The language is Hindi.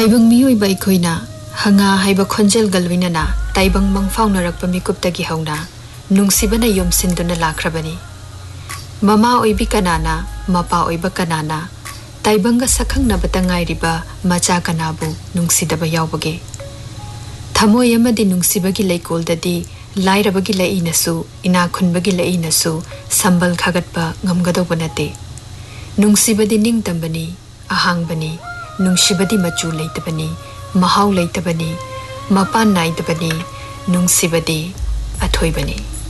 ताइबंग मियोइबा अखोइना हंगा हाइबा खोंजेल गलविनना ताइबंग मंगफाउनरकपा मिकुप्तगी हौना नुंगसिबना योमसिंदुना लाख्रबनी ममा ओइबी कनाना मपा ओइबा कनाना ताइबंगा सखंगनबता ngairiba macha kanabu nungsidaba yaubage thamoi amadi nungsibagi leikoldadi lairabagi leinasu ina khunbagi leinasu sambal khagatpa ngamgadoba nate nungsibadi ningtambani ahangbani nungsibadi machu leitabani mahau leitabani mapan naitabani nungsibadi athoibani